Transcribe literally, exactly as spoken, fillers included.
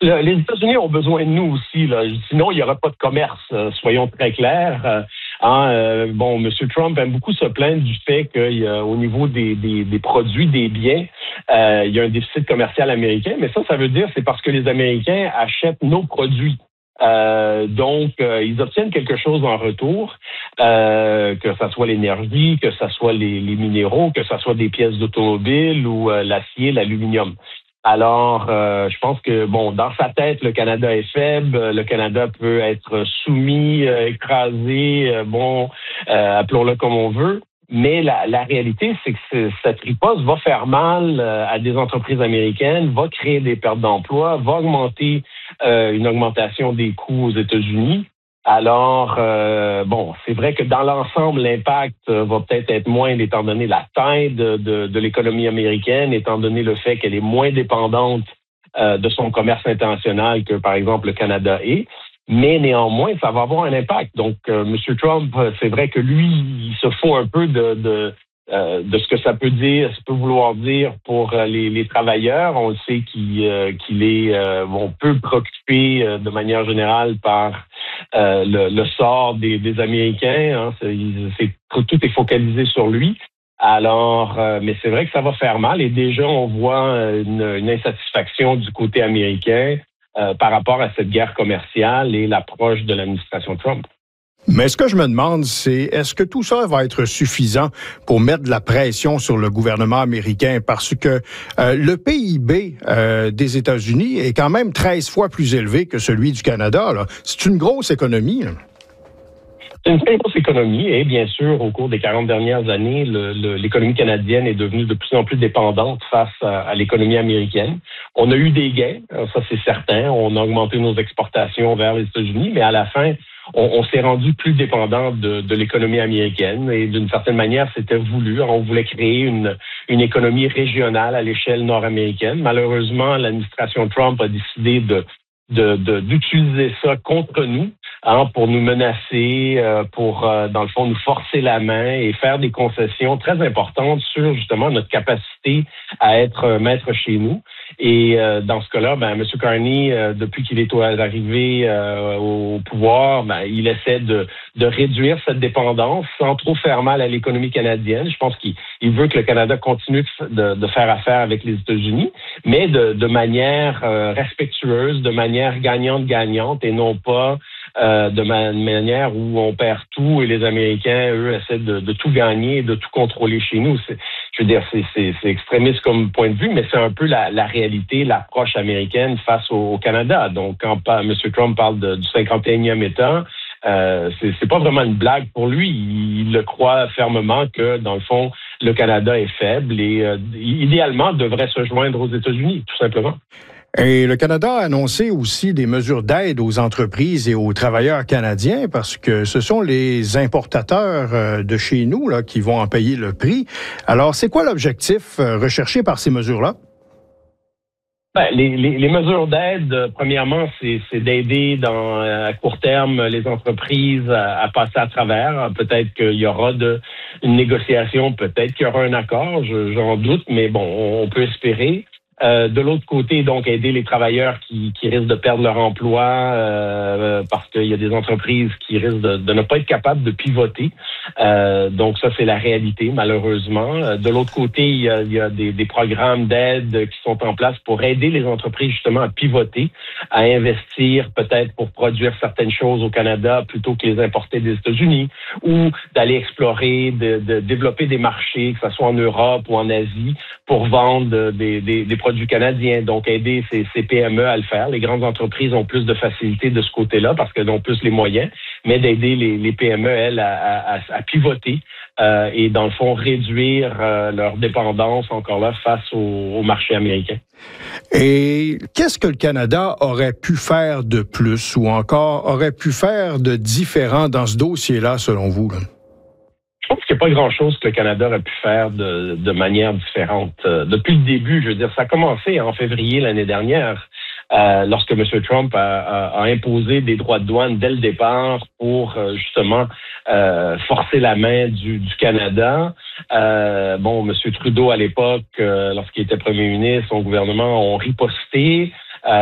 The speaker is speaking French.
Le, les États-Unis ont besoin de nous aussi, là. Sinon il n'y aura pas de commerce. Euh, soyons très clairs. Euh, hein, euh, bon, M. Trump aime beaucoup se plaindre du fait qu'au niveau des, des, des produits, des biens, euh, il y a un déficit commercial américain. Mais ça, ça veut dire c'est parce que les Américains achètent nos produits. Euh, donc, euh, ils obtiennent quelque chose en retour, euh, que ça soit l'énergie, que ça soit les, les minéraux, que ça soit des pièces d'automobile ou euh, l'acier, l'aluminium. Alors, euh, je pense que, bon, dans sa tête, le Canada est faible, le Canada peut être soumis, euh, écrasé, euh, bon, euh, appelons-le comme on veut. Mais la, la réalité, c'est que ce, cette riposte va faire mal euh, à des entreprises américaines, va créer des pertes d'emplois, va augmenter euh, une augmentation des coûts aux États-Unis. Alors, euh, bon, c'est vrai que dans l'ensemble, l'impact euh, va peut-être être moindre étant donné la taille de, de, de l'économie américaine, étant donné le fait qu'elle est moins dépendante euh, de son commerce international que, par exemple, le Canada est. Mais néanmoins, ça va avoir un impact. Donc, euh, M. Trump, c'est vrai que lui, il se fout un peu de, de, euh, de ce que ça peut dire, ça peut vouloir dire pour euh, les, les travailleurs. On le sait qu'il, euh, qu'il est euh, bon, peu préoccupé euh, de manière générale par euh, le, le sort des, des Américains. Hein. C'est, c'est, tout est focalisé sur lui. Alors, euh, mais c'est vrai que ça va faire mal et déjà, on voit une, une insatisfaction du côté américain Euh, par rapport à cette guerre commerciale et l'approche de l'administration Trump. Mais ce que je me demande, c'est est-ce que tout ça va être suffisant pour mettre de la pression sur le gouvernement américain? Parce que euh, le P I B euh, des États-Unis est quand même treize fois plus élevé que celui du Canada, là. C'est une grosse économie, là. C'est une très grosse économie et bien sûr, au cours des quarante dernières années, le, le, l'économie canadienne est devenue de plus en plus dépendante face à, à l'économie américaine. On a eu des gains, ça c'est certain. On a augmenté nos exportations vers les États-Unis, mais à la fin, on, on s'est rendu plus dépendant de, de l'économie américaine et d'une certaine manière, c'était voulu. On voulait créer une, une économie régionale à l'échelle nord-américaine. Malheureusement, l'administration Trump a décidé de De, de, d'utiliser ça contre nous, hein, pour nous menacer, euh, pour, euh, dans le fond, nous forcer la main et faire des concessions très importantes sur, justement, notre capacité à être maître chez nous. Et euh, dans ce cas-là, ben, M. Carney, euh, depuis qu'il est arrivé euh, au pouvoir, ben, il essaie de, de réduire cette dépendance sans trop faire mal à l'économie canadienne. Je pense qu'il il veut que le Canada continue de, de faire affaire avec les États-Unis, mais de, de manière euh, respectueuse, de manière gagnante-gagnante et non pas euh, de ma- manière où on perd tout et les Américains, eux, essaient de, de tout gagner et de tout contrôler chez nous. C'est, je veux dire, c'est, c'est, c'est extrémiste comme point de vue, mais c'est un peu la, la réalité, l'approche américaine face au, au Canada. Donc, quand M. Trump parle de, du cinquante et unième État, euh, c'est, c'est pas vraiment une blague pour lui. Il, il le croit fermement que, dans le fond, le Canada est faible et euh, idéalement devrait se joindre aux États-Unis, tout simplement. Et le Canada a annoncé aussi des mesures d'aide aux entreprises et aux travailleurs canadiens parce que ce sont les importateurs de chez nous là, qui vont en payer le prix. Alors, c'est quoi l'objectif recherché par ces mesures-là? Ben, les, les, les mesures d'aide, premièrement, c'est, c'est d'aider dans, à court terme les entreprises à, à passer à travers. Peut-être qu'il y aura de, une négociation, peut-être qu'il y aura un accord, je, j'en doute, mais bon, on peut espérer. Euh, de l'autre côté, donc, aider les travailleurs qui, qui risquent de perdre leur emploi euh, parce qu'il y a des entreprises qui risquent de, de ne pas être capables de pivoter. Euh, donc, ça, c'est la réalité, malheureusement. De l'autre côté, il y a, il y a des, des programmes d'aide qui sont en place pour aider les entreprises, justement, à pivoter, à investir peut-être pour produire certaines choses au Canada plutôt que les importer des États-Unis ou d'aller explorer, de, de développer des marchés, que ce soit en Europe ou en Asie, pour vendre des, des, des produits canadiens. Donc, aider ces, ces P M E à le faire. Les grandes entreprises ont plus de facilité de ce côté-là parce qu'elles ont plus les moyens, mais d'aider les, les P M E, elles, à, à, à pivoter euh, et, dans le fond, réduire euh, leur dépendance, encore là, face au, au marché américain. Et qu'est-ce que le Canada aurait pu faire de plus ou encore aurait pu faire de différent dans ce dossier-là, selon vous, là? Je pense qu'il n'y a pas grand-chose que le Canada aurait pu faire de, de manière différente. Euh, depuis le début, je veux dire, ça a commencé en février l'année dernière, euh, lorsque M. Trump a, a, a imposé des droits de douane dès le départ pour euh, justement euh, forcer la main du, du Canada. Euh, bon, M. Trudeau, à l'époque, euh, lorsqu'il était premier ministre, son gouvernement ont riposté.